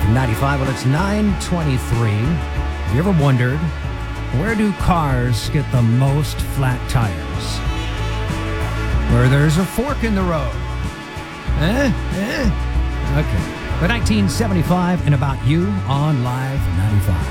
95. Well, it's 9:23. Have you ever wondered, where do cars get the most flat tires? Where there's a fork in the road. Okay. The 1975 and About You on Live 95.